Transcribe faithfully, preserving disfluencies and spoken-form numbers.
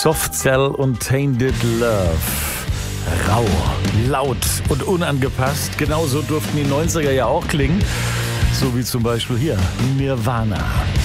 Soft Cell und Tainted Love. Rau, laut und unangepasst. Genauso durften die neunziger ja auch klingen. So wie zum Beispiel hier Nirvana.